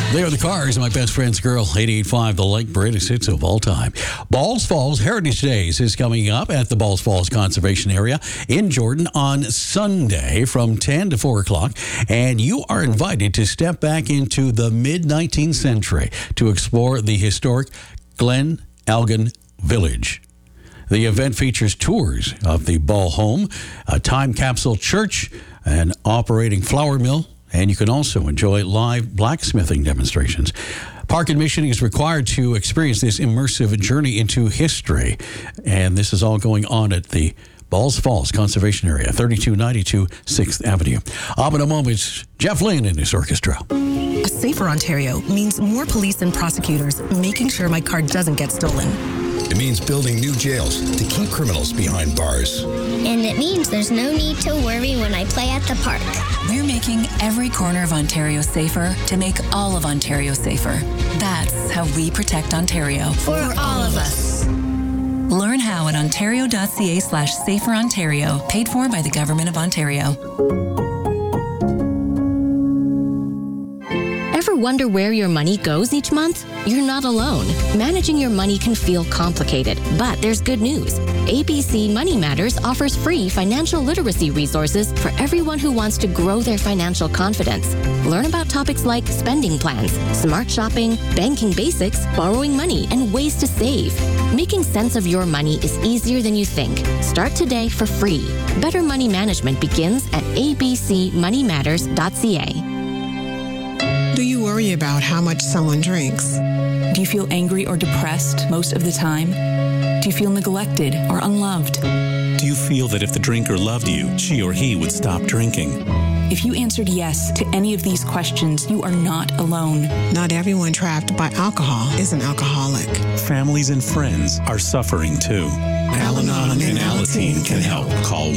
They are the Cars, my best friend's girl, 88.5, the Lake, greatest hits of all time. Balls Falls Heritage Days is coming up at the Balls Falls Conservation Area in Jordan on Sunday from 10 to 4 o'clock. And you are invited to step back into the mid-19th century to explore the historic Glen Elgin Village. The event features tours of the Ball Home, a time capsule church, an operating flour mill, and you can also enjoy live blacksmithing demonstrations. Park admission is required to experience this immersive journey into history. And this is all going on at the Balls Falls Conservation Area, 3292 6th Avenue. Up in a moment, Jeff Lynne and his orchestra. A safer Ontario means more police and prosecutors making sure my car doesn't get stolen. It means building new jails to keep criminals behind bars. And it means there's no need to worry when I play at the park. We're making every corner of Ontario safer to make all of Ontario safer. That's how we protect Ontario. For all of us. Learn how at ontario.ca/saferontario, paid for by the Government of Ontario. Ever wonder where your money goes each month? You're not alone. Managing your money can feel complicated, but there's good news. ABC Money Matters offers free financial literacy resources for everyone who wants to grow their financial confidence. Learn about topics like spending plans, smart shopping, banking basics, borrowing money, and ways to save. Making sense of your money is easier than you think. Start today for free. Better money management begins at abcmoneymatters.ca. Do you worry about how much someone drinks? Do you feel angry or depressed most of the time? Do you feel neglected or unloved? Do you feel that if the drinker loved you, she or he would stop drinking? If you answered yes to any of these questions, you are not alone. Not everyone trapped by alcohol is an alcoholic. Families and friends are suffering too. Al-Anon and Alateen can help. Call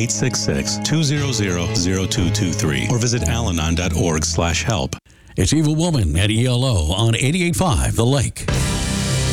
1-866-200-0223 or visit alanon.org/help. It's Evil Woman at ELO on 88.5 The Lake.